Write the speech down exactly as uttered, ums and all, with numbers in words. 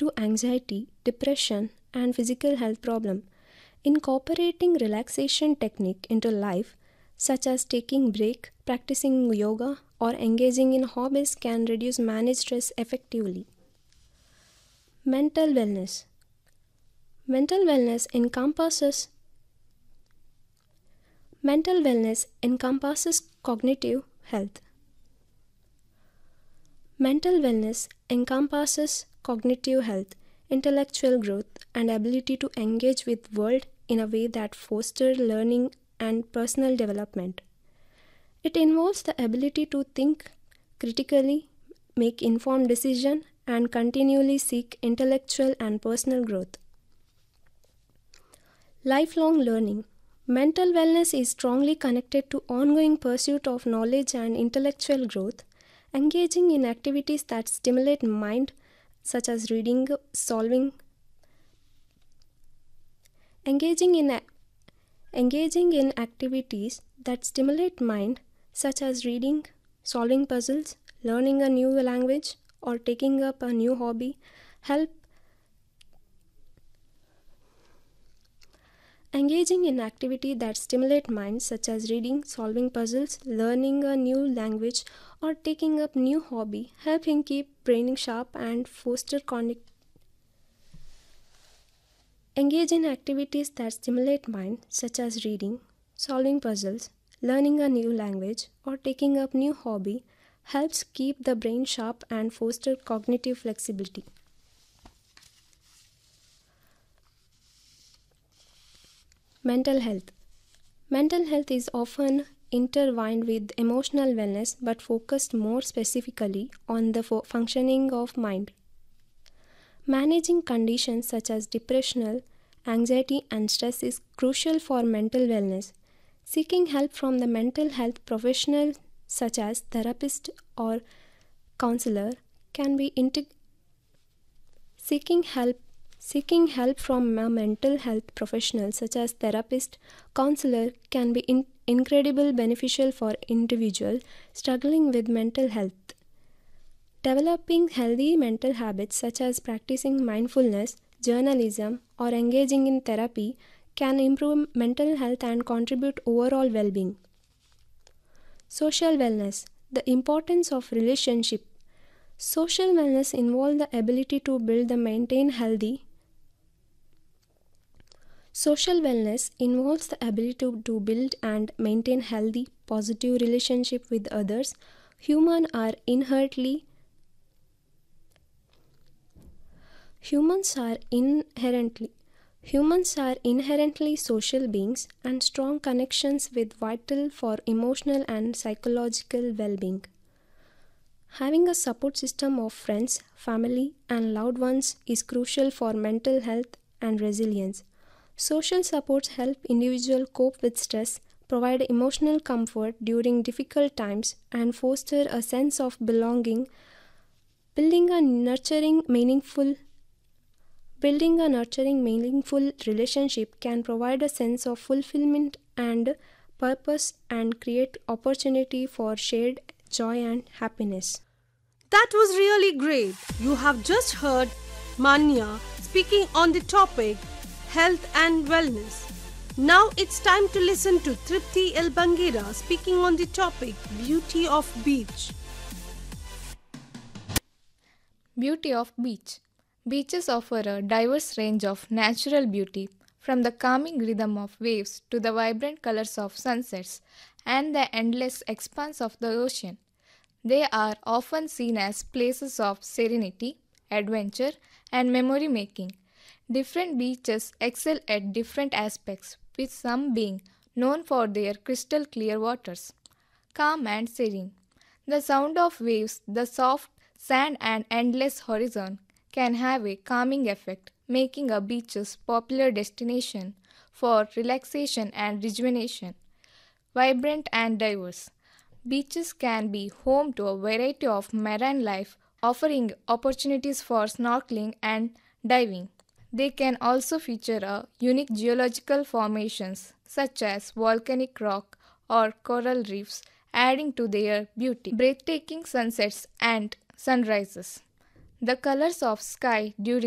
improve anxiety, depression, and physical health problem. Incorporating relaxation technique into life, such as taking break, practicing yoga, or engaging in hobbies can reduce manage stress effectively. Mental wellness. Mental wellness encompasses Mental wellness encompasses cognitive health. Mental wellness encompasses cognitive health, intellectual growth, and ability to engage with world in a way that fosters learning and personal development. It involves the ability to think critically, make informed decisions, and continually seek intellectual and personal growth. Lifelong learning. Mental wellness is strongly connected to ongoing pursuit of knowledge and intellectual growth. Engaging in activities that stimulate mind, such as reading, solving, engaging in a- engaging in activities that stimulate mind, such as reading, solving puzzles, learning a new language, or taking up a new hobby, help Engaging in activity that stimulate mind such as reading, solving puzzles, learning a new language, or taking up new hobby help him keep brain sharp and foster connect. Engage in activities that stimulate mind such as reading, solving puzzles, learning a new language, or taking up new hobby helps keep the brain sharp and foster cognitive flexibility. Mental health. Mental health is often intertwined with emotional wellness but focused more specifically on the fo- functioning of mind. Managing conditions such as depression, anxiety, and stress is crucial for mental wellness. Seeking help from the mental health professional such as therapist or counselor can be integ- seeking help Seeking help from a mental health professional such as therapist, counselor can be in- incredibly beneficial for individuals struggling with mental health. Developing healthy mental habits such as practicing mindfulness, journalism, or engaging in therapy can improve mental health and contribute overall well-being. Social wellness. The importance of relationship. Social wellness involves the ability to build and maintain healthy Social wellness involves the ability to, to build and maintain healthy, positive relationship with others. Human are inherently Humans are inherently Humans are inherently social beings, and strong connections with vital for emotional and psychological well-being. Having a support system of friends, family, and loved ones is crucial for mental health and resilience. Social supports help individuals cope with stress, provide emotional comfort during difficult times, and foster a sense of belonging. Building a nurturing, meaningful Building a nurturing, meaningful relationship can provide a sense of fulfillment and purpose and create opportunity for shared joy and happiness. That was really great. You have just heard Manya speaking on the topic health and wellness. Now it's time to listen to Tripti El Bangira speaking on the topic beauty of beach. Beauty of beach. Beaches offer a diverse range of natural beauty, from the calming rhythm of waves to the vibrant colors of sunsets and the endless expanse of the ocean. They are often seen as places of serenity, adventure, and memory making. Different beaches excel at different aspects, with some being known for their crystal clear waters. Calm and serene. The sound of waves, the soft sand, and endless horizon can have a calming effect, making a beaches popular destination for relaxation and rejuvenation. Vibrant and diverse. Beaches can be home to a variety of marine life, offering opportunities for snorkeling and diving. They can also feature a unique geological formations such as volcanic rock or coral reefs, adding to their beauty. Breathtaking sunsets and sunrises. The colors of sky during